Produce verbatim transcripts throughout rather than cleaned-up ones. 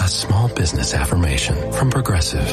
A small business affirmation from Progressive.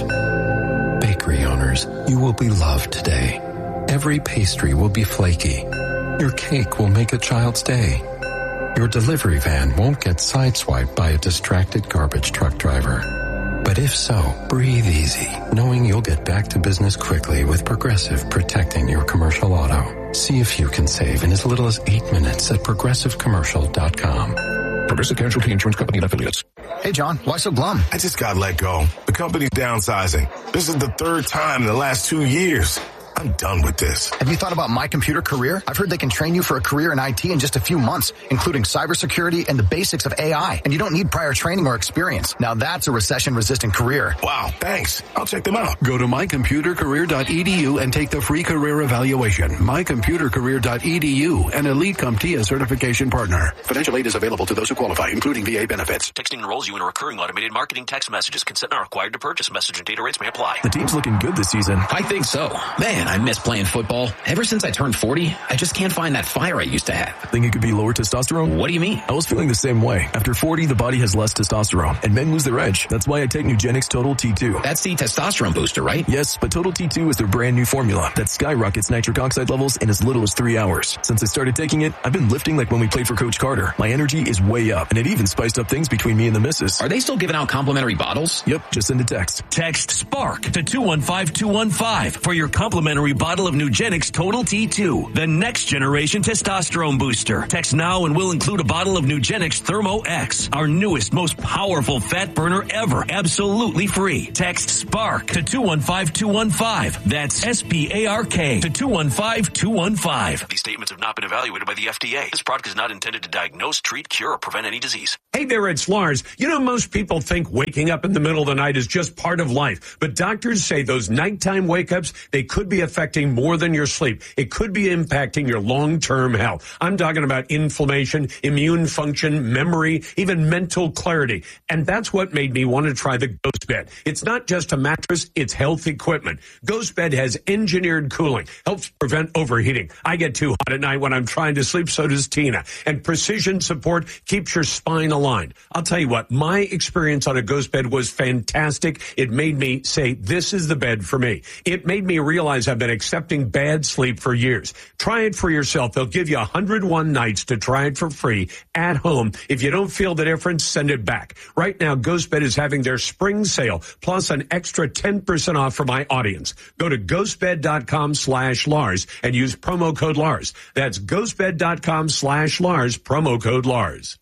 Bakery owners, you will be loved today. Every pastry will be flaky. Your cake will make a child's day. Your delivery van won't get sideswiped by a distracted garbage truck driver. But if so, breathe easy, knowing you'll get back to business quickly with Progressive protecting your commercial auto. See if you can save in as little as eight minutes at progressive commercial dot com. Progressive Casualty Insurance Company and Affiliates. Hey, John, why so glum? I just got let go. The company's downsizing. This is the third time in the last two years. I'm done with this. Have you thought about My Computer Career? I've heard they can train you for a career in I T in just a few months, including cybersecurity and the basics of A I. And you don't need prior training or experience. Now that's a recession-resistant career. Wow, thanks. I'll check them out. Go to my computer career dot e d u and take the free career evaluation. my computer career dot e d u, an Elite CompTIA certification partner. Financial aid is available to those who qualify, including V A benefits. Texting enrolls you in a recurring automated marketing text messages. Consent not required to purchase. Message and data rates may apply. The team's looking good this season. I think so. Man, I miss playing football. Ever since I turned forty, I just can't find that fire I used to have. Think it could be lower testosterone? What do you mean? I was feeling the same way. After forty, the body has less testosterone, and men lose their edge. That's why I take Nugenix Total T two. That's the testosterone booster, right? Yes, but Total T two is their brand new formula that skyrockets nitric oxide levels in as little as three hours. Since I started taking it, I've been lifting like when we played for Coach Carter. My energy is way up, and it even spiced up things between me and the missus. Are they still giving out complimentary bottles? Yep, just send a text. Text SPARK to two one five two one five for your complimentary bottle of Nugenix Total T two, the next generation testosterone booster. Text now and we'll include a bottle of Nugenix Thermo X, our newest, most powerful fat burner ever, absolutely free. Text SPARK to two one five two one five. That's S P A R K to two one five two one five. These statements have not been evaluated by the F D A. This product is not intended to diagnose, treat, cure, or prevent any disease. Hey there, it's Lars. You know, most people think waking up in the middle of the night is just part of life, but doctors say those nighttime wake-ups, they could be affecting more than your sleep. It could be impacting your long-term health. I'm talking about inflammation, immune function, memory, even mental clarity. And that's what made me want to try the Ghost Bed. It's not just a mattress, it's health equipment. Ghost Bed has engineered cooling, helps prevent overheating. I get too hot at night when I'm trying to sleep, so does Tina. And precision support keeps your spine aligned. I'll tell you what, my experience on a Ghost Bed was fantastic. It made me say, this is the bed for me. It made me realize I've been accepting bad sleep for years. Try it for yourself. They'll give you one hundred one nights to try it for free at home. If you don't feel the difference, send it back. Right now, GhostBed is having their spring sale, plus an extra ten percent off for my audience. Go to ghostbed.com slash Lars and use promo code Lars. That's ghostbed.com slash Lars, promo code Lars.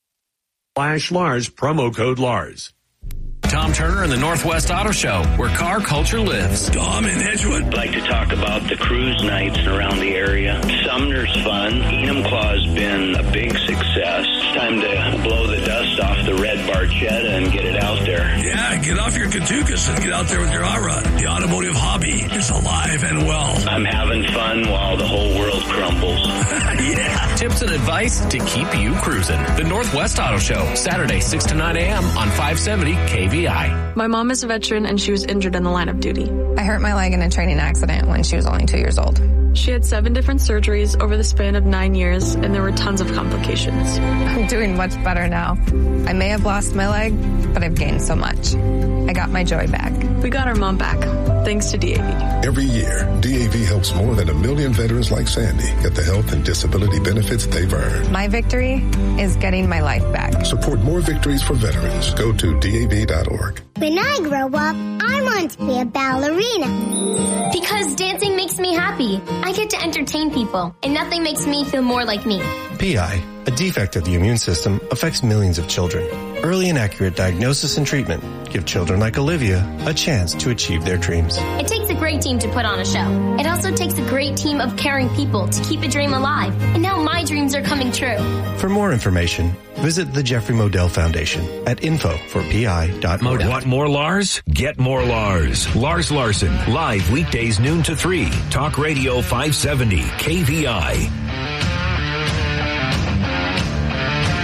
Slash Lars, promo code Lars. Tom Turner and the Northwest Auto Show, where car culture lives. Tom in Edgewood. I'd like to talk about the cruise nights around the area. Sumner's fun. Enumclaw's been a big success. It's time to blow the dust off the red Barchetta and get it out there. Yeah, get off your Katukas and get out there with your hot rod. The automotive hobby is alive and well. I'm having fun while the whole world crumbles. Yeah. Tips and advice to keep you cruising. The Northwest Auto Show, Saturday, six to nine a.m. on five seventy K V I. My mom is a veteran and she was injured in the line of duty. I hurt my leg in a training accident when she was only two years old. She had seven different surgeries over the span of nine years, and there were tons of complications. I'm doing much better now. I may have lost my leg, but I've gained so much. I got my joy back. We got our mom back, thanks to D A V. Every year, D A V helps more than a million veterans like Sandy get the health and disability benefits they've earned. My victory is getting my life back. Support more victories for veterans. Go to D A V dot org. When I grow up, I want to be a ballerina. Because dancing makes me happy. I get to entertain people, and nothing makes me feel more like me. P I, a defect of the immune system, affects millions of children. Early and accurate diagnosis and treatment give children like Olivia a chance to achieve their dreams. It takes a great team to put on a show. It also takes a great team of caring people to keep a dream alive. And now my dreams are coming true. For more information, visit the Jeffrey Modell Foundation at info for P I dot org. Want more Lars? Get more Lars. Lars Larson, live weekdays noon to three. Talk Radio five seventy K V I.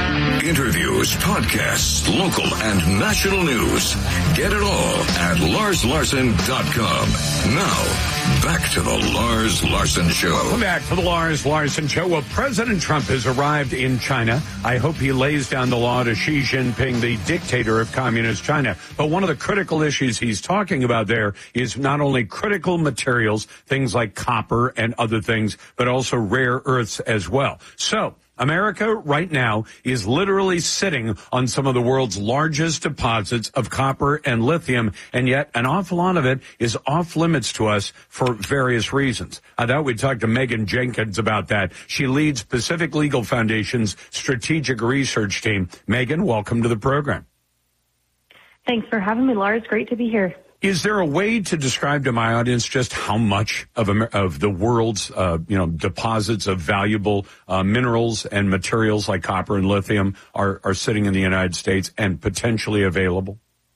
interviews, podcasts, local and national news. Get it all at lars larson dot com. Now, back to the Lars Larson Show. Welcome back to the Lars Larson Show. Well, President Trump has arrived in China. I hope he lays down the law to Xi Jinping, the dictator of communist China. But one of the critical issues he's talking about there is not only critical materials, things like copper and other things, but also rare earths as well. So, America right now is literally sitting on some of the world's largest deposits of copper and lithium, and yet an awful lot of it is off limits to us for various reasons. I thought we'd talk to Megan Jenkins about that. She leads Pacific Legal Foundation's strategic research team. Megan, welcome to the program. Thanks for having me, Lars. Great to be here. Is there a way to describe to my audience just how much of Amer- of the world's, uh, you know, deposits of valuable uh, minerals and materials like copper and lithium are, are sitting in the United States and potentially available?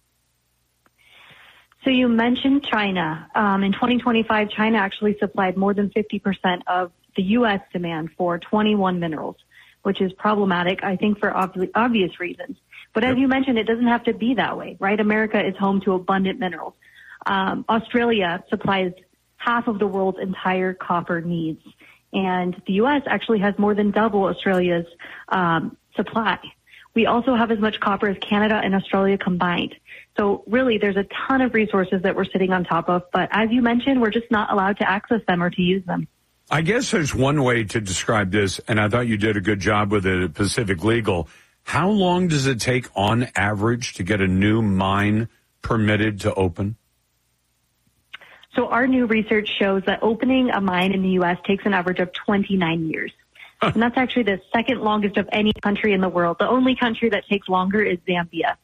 So you mentioned China. Um, in twenty twenty-five, China actually supplied more than fifty percent of the U S demand for twenty-one minerals, which is problematic, I think, for ob- obvious reasons. But as you mentioned, it doesn't have to be that way, right? America is home to abundant minerals. Um, Australia supplies half of the world's entire copper needs. And the U S actually has more than double Australia's um, supply. We also have as much copper as Canada and Australia combined. So really, there's a ton of resources that we're sitting on top of. But as you mentioned, we're just not allowed to access them or to use them. I guess there's one way to describe this, and I thought you did a good job with it at Pacific Legal. How long does it take on average to get a new mine permitted to open? So our new research shows that opening a mine in the U S takes an average of twenty-nine years. Huh. And that's actually the second longest of any country in the world. The only country that takes longer is Zambia.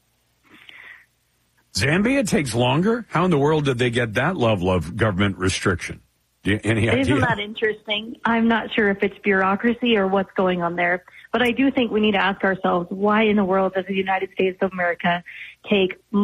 Zambia takes longer? How in the world did they get that level of government restriction? Do you, any idea? Isn't that interesting? I'm not sure if it's bureaucracy or what's going on there. But I do think we need to ask ourselves, why in the world does the United States of America take